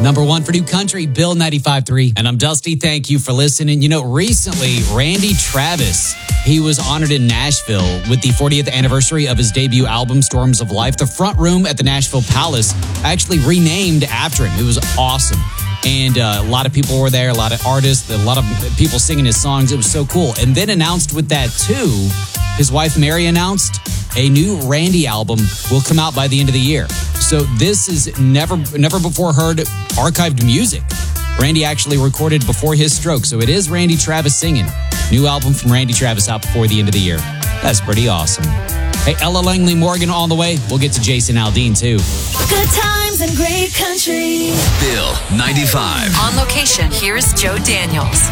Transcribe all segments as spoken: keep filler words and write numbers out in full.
Number one for New Country, Bill ninety-five point three. And I'm Dusty. Thank you for listening. You know, recently, Randy Travis, he was honored in Nashville with the fortieth anniversary of his debut album, Storms of Life. The front room at the Nashville Palace actually renamed after him. It was awesome. And uh, a lot of people were there, a lot of artists, a lot of people singing his songs. It was so cool. And then announced with that, too, his wife Mary announced a new Randy album will come out by the end of the year. So this is never never before heard archived music. Randy actually recorded before his stroke. So it is Randy Travis singing. New album from Randy Travis out before the end of the year. That's pretty awesome. Hey, Ella Langley Morgan on the way. We'll get to Jason Aldean, too. Good times and great country. Bill ninety-five. On location, here's Joe Daniels.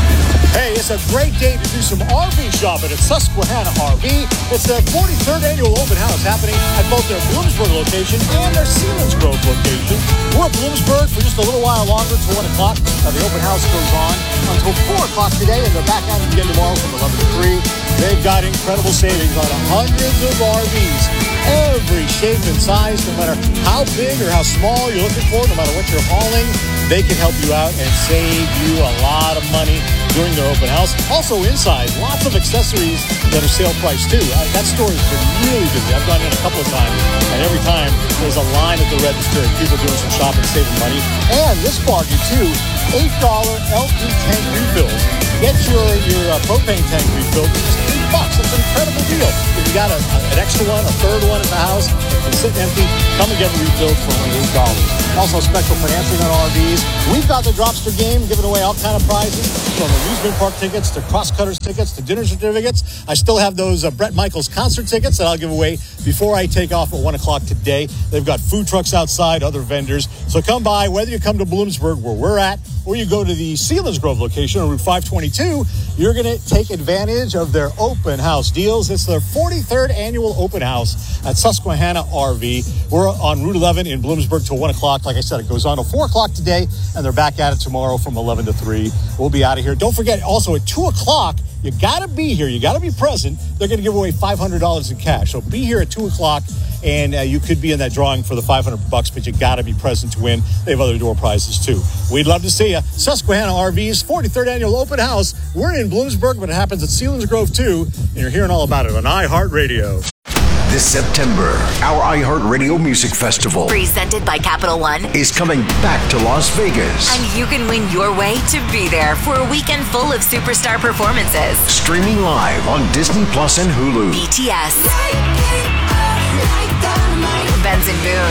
Hey, it's a great day to do some R V shopping at Susquehanna R V. It's their forty-third annual open house happening at both their Bloomsburg location and their Selinsgrove location. We're at Bloomsburg for just a little while longer till one o'clock. Now, the open house goes on until four o'clock today, and they're back out again tomorrow from eleven to three. They've got incredible savings on hundreds of R Vs. Every shape and size, no matter how big or how small you're looking for, no matter what you're hauling, they can help you out and save you a lot of money during their open house. Also inside, lots of accessories that are sale price too. Uh, that store has been really busy. I've gone in a couple of times, and every time there's a line at the register and people doing some shopping, saving money. And this bargain too, eight dollar L P tank refills. Get your, your uh, propane tank refilled for just eight bucks. That's an incredible deal. If you got a, a, an extra one, a third one in the house, and sitting empty, come and get it refilled for only eight dollars. Also special financing on R Vs. We've got the Dropster game, giving away all kind of prizes, from amusement park tickets to Crosscutters tickets to dinner certificates. I still have those uh, Bret Michaels concert tickets that I'll give away before I take off at one o'clock today. They've got food trucks outside, other vendors. So come by, whether you come to Bloomsburg, where we're at, or you go to the Selinsgrove location on Route five twenty-two, you're going to take advantage of their open house deals. It's their forty-third annual open house at Susquehanna R V. We're on Route eleven in Bloomsburg till one o'clock. Like I said, it goes on till four o'clock today, and they're back at it tomorrow from eleven to three. We'll be out of here. Don't forget, also at two o'clock, you got to be here. You got to be present. They're going to give away five hundred dollars in cash. So be here at two o'clock, and uh, you could be in that drawing for the five hundred bucks, but you got to be present to win. They have other door prizes, too. We'd love to see you. Susquehanna R V's forty-third annual open house. We're in Bloomsburg, but it happens at Selinsgrove, too, and you're hearing all about it on iHeartRadio. This September, our iHeartRadio Music Festival, Presented by Capital One, is coming back to Las Vegas. and you can win your way to be there for a weekend full of superstar performances. Streaming live on Disney Plus and Hulu. B T S, Benson Boone,